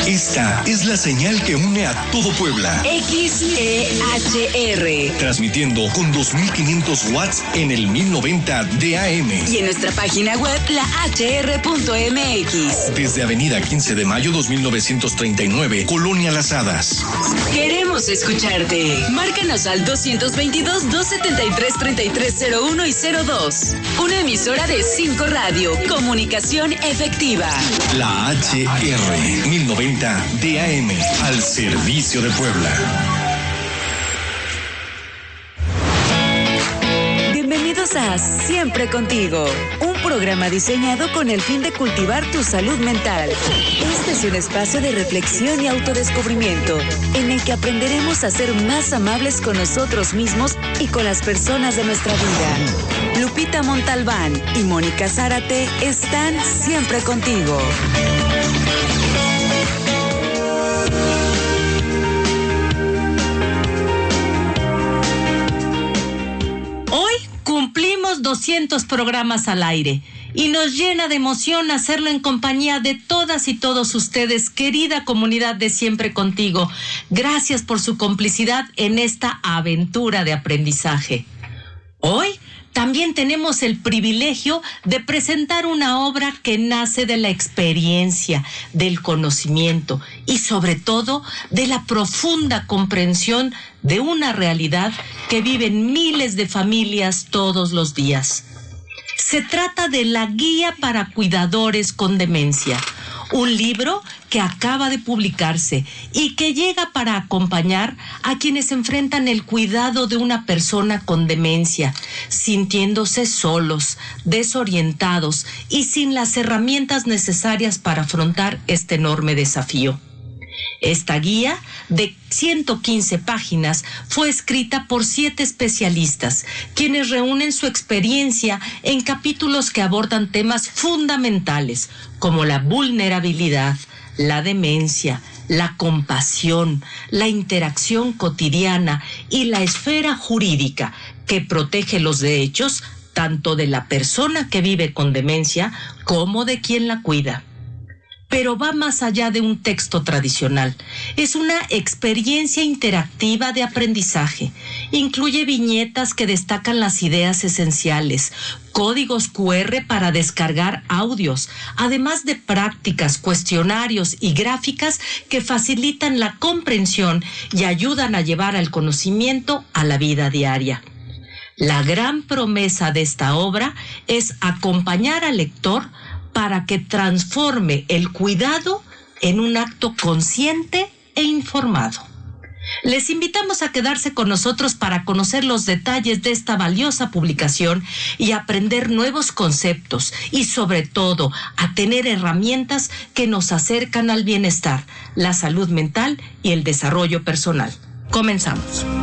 Esta es la señal que une a todo Puebla. XEHR. Transmitiendo con 2500 watts en el 1090 de AM. Y en nuestra página web, lahr.mx. Desde Avenida 15 de Mayo 2939, Colonia Las Hadas. Queremos escucharte. Márcanos al 222-273-3301 y 02. Una emisora de 5 Radio. Comunicación efectiva. La HR 1090 DAM, al servicio de Puebla. Bienvenidos a Siempre Contigo, un programa diseñado con el fin de cultivar tu salud mental. Este es un espacio de reflexión y autodescubrimiento, en el que aprenderemos a ser más amables con nosotros mismos y con las personas de nuestra vida. Lupita Montalbán y Mónica Zárate están siempre contigo. Cumplimos 200 programas al aire y nos llena de emoción hacerlo en compañía de todas y todos ustedes, querida comunidad de Siempre Contigo. Gracias por su complicidad en esta aventura de aprendizaje. Hoy también tenemos el privilegio de presentar una obra que nace de la experiencia, del conocimiento y sobre todo de la profunda comprensión de una realidad que viven miles de familias todos los días. Se trata de la Guía para Cuidadores con Demencia, un libro que acaba de publicarse y que llega para acompañar a quienes enfrentan el cuidado de una persona con demencia, sintiéndose solos, desorientados y sin las herramientas necesarias para afrontar este enorme desafío. Esta guía, de 115 páginas, fue escrita por 7 especialistas, quienes reúnen su experiencia en capítulos que abordan temas fundamentales, como la vulnerabilidad, la demencia, la compasión, la interacción cotidiana y la esfera jurídica, que protege los derechos tanto de la persona que vive con demencia como de quien la cuida. Pero va más allá de un texto tradicional. Es una experiencia interactiva de aprendizaje. Incluye viñetas que destacan las ideas esenciales, códigos QR para descargar audios, además de prácticas, cuestionarios y gráficas que facilitan la comprensión y ayudan a llevar el conocimiento a la vida diaria. La gran promesa de esta obra es acompañar al lector para que transforme el cuidado en un acto consciente e informado. Les invitamos a quedarse con nosotros para conocer los detalles de esta valiosa publicación y aprender nuevos conceptos y, sobre todo, a tener herramientas que nos acercan al bienestar, la salud mental y el desarrollo personal. Comenzamos.